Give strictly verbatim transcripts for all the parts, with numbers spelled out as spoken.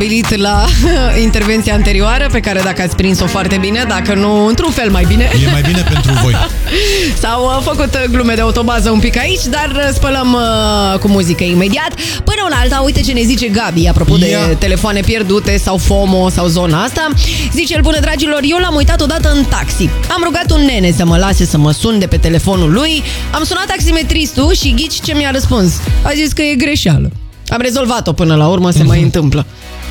la intervenția anterioară, pe care dacă ați prins-o foarte bine, dacă nu, într-un fel mai bine. E mai bine pentru voi. S-au uh, făcut glume de autobază un pic aici, dar uh, spălăm uh, cu muzică imediat. Până una alta, uite ce ne zice Gabi, apropo de Ia. telefoane pierdute sau FOMO sau zona asta. Zice el, bună dragilor, eu l-am uitat odată în taxi. Am rugat un nene să mă lase să mă sun de pe telefonul lui. Am sunat taximetristul și ghici ce mi-a răspuns. A zis că e greșeală. Am rezolvat-o până la urmă, se mai întâmplă.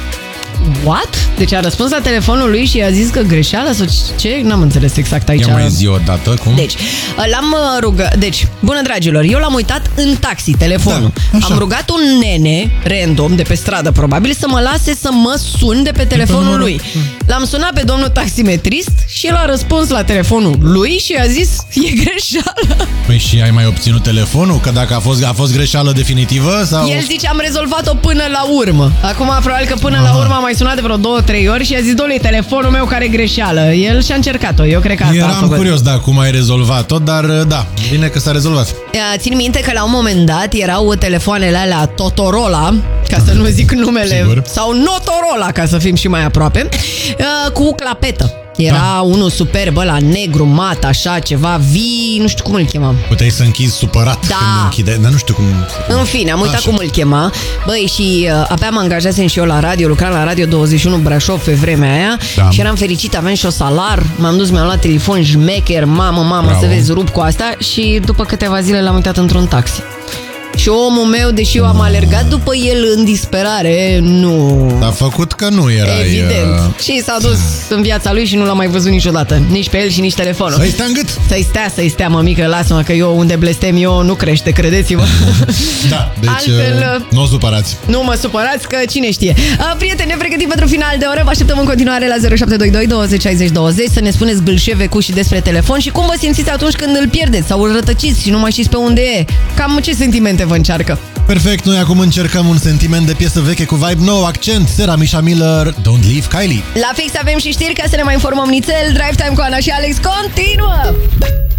What? Deci a răspuns la telefonul lui și a zis că greșeală sau ce? N-am înțeles exact aici. Ia mai zi o dată, cum? Deci, l-am rugat... Deci, bună dragilor, eu l-am uitat în taxi, telefonul. Da, am rugat un nene, random, de pe stradă probabil, să mă lase să mă sun de pe telefonul lui. L-am sunat pe domnul taximetrist și el a răspuns la telefonul lui și a zis, e greșeală. Păi și ai mai obținut telefonul? Că dacă a fost, a fost greșeală definitivă? Sau... El zice, am rezolvat-o până la urmă. Acum, probabil că până la urmă a mai sunat de vreo două, trei ori și a zis, dole, telefonul meu care e greșeală. El și-a încercat-o, eu cred că asta Eram a făcut. curios, da, cum ai rezolvat-o, dar da, bine că s-a rezolvat. Țin minte că la un moment dat erau telefoanele alea Totorola, ca să nu zic numele, Sigur. sau Notorola, ca să fim și mai aproape, cu clapetă. Era da. unul superb, ăla negru, mat, așa, ceva, vii, nu știu cum îl chemam. Puteai să închizi supărat Da. când închide, dar nu știu cum... În fine, am uitat Așa. cum îl chema. Băi, și uh, abia mă angajasem și eu la radio, lucram la Radio douăzeci și unu Brașov pe vremea aia Da. și eram fericit, aveam și o salar, m-am dus, mi-am luat telefon șmecher, mamă, mamă, Bravo. să vezi, rup cu asta și după câteva zile l-am uitat într-un taxi. Și omul meu, deși eu am alergat după el în disperare, nu... A făcut că nu erai... Evident. Uh... Și s-a dus în viața lui și nu l-am mai văzut niciodată. Nici pe el și nici telefonul. Să-i stea în gât! Să-i stea, să-i stea, mămică, lasă-mă că eu unde blestem eu nu crește, credeți-mă. Da, deci Altfel, uh, nu o supărați. Nu mă supărați că cine știe. A, prieteni, ne pregătim pentru final de oră. Vă așteptăm în continuare la zero șapte doi doi douăzeci șaizeci douăzeci să ne spuneți gâlșeve cu și despre telefon și cum vă simțiți atunci când îl pierdeți sau îl rătăciți și nu mai știți pe unde e. Cam ce sentimente vă încearcă? Perfect, noi acum încercăm un sentiment de piesă veche cu vibe nou, accent, Sarah Misha Miller, Don't Leave Kylie. La fix avem și știri ca să ne mai informăm nițel. Drive Time cu Ana și Alex continuă!